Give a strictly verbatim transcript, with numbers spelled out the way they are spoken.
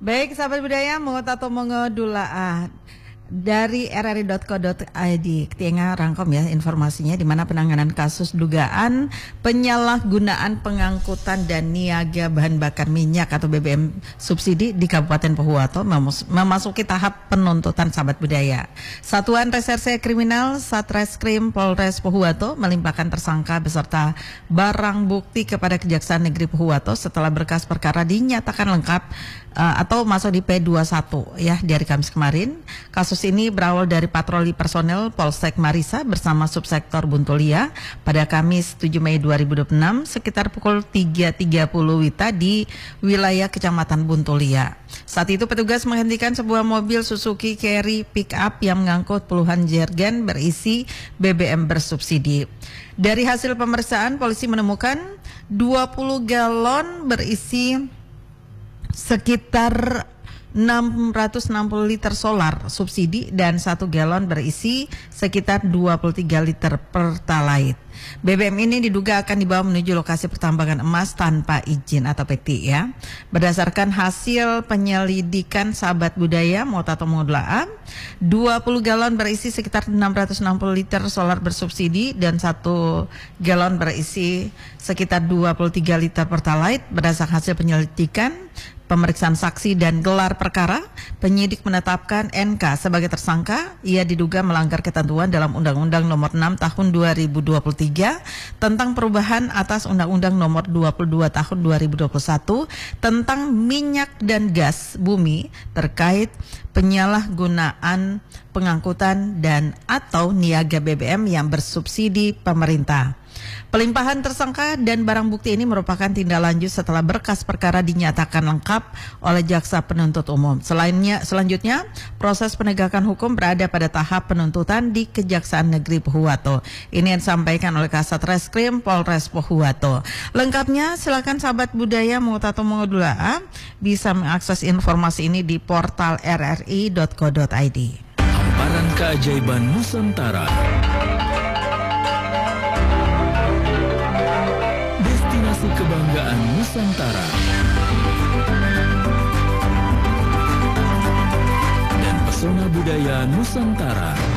Baik, sahabat budaya, mengut atau mengedulah dari r r i dot co dot i d ketinggalan rangkom ya informasinya, di mana penanganan kasus dugaan penyalahgunaan pengangkutan dan niaga bahan bakar minyak atau B B M subsidi di Kabupaten Pohuwato memasuki tahap penuntutan, sahabat budaya. Satuan Reserse Kriminal Satreskrim Polres Pohuwato melimpahkan tersangka beserta barang bukti kepada Kejaksaan Negeri Pohuwato setelah berkas perkara dinyatakan lengkap uh, atau masuk di P dua puluh satu ya dari Kamis kemarin. Kasus ini berawal dari patroli personel Polsek Marisa bersama Subsektor Buntulia pada Kamis tujuh Mei dua ribu dua puluh enam sekitar pukul tiga tiga puluh Wita di wilayah Kecamatan Buntulia. Saat itu petugas menghentikan sebuah mobil Suzuki Carry pick up yang mengangkut puluhan jergen berisi B B M bersubsidi. Dari hasil pemeriksaan, polisi menemukan dua puluh galon berisi sekitar enam ratus enam puluh liter solar subsidi dan satu galon berisi sekitar dua puluh tiga liter pertalite. B B M ini diduga akan dibawa menuju lokasi pertambangan emas tanpa izin atau P T ya. Berdasarkan hasil penyelidikan sahabat budaya Mota atau Modula, dua puluh galon berisi sekitar enam ratus enam puluh liter solar bersubsidi dan satu galon berisi sekitar dua puluh tiga liter pertalite. Berdasarkan hasil penyelidikan, pemeriksaan saksi dan gelar perkara, penyidik menetapkan N K sebagai tersangka. Ia diduga melanggar ketentuan dalam Undang-Undang Nomor enam Tahun dua ribu dua puluh tiga tentang perubahan atas Undang-Undang Nomor dua puluh dua Tahun dua ribu dua puluh satu tentang minyak dan gas bumi terkait penyalahgunaan pengangkutan dan atau niaga B B M yang bersubsidi pemerintah. Pelimpahan tersangka dan barang bukti ini merupakan tindak lanjut setelah berkas perkara dinyatakan lengkap oleh jaksa penuntut umum. Selainnya, selanjutnya proses penegakan hukum berada pada tahap penuntutan di Kejaksaan Negeri Pohuwato. Ini yang disampaikan oleh Kasat Reskrim Polres Pohuwato. Lengkapnya silakan sahabat budaya Mota atau Mengodula bisa mengakses informasi ini di portal r r i dot co dot i d. Hamparan keajaiban Nusantara. Destinasi kebanggaan Nusantara. Dan pesona budaya Nusantara.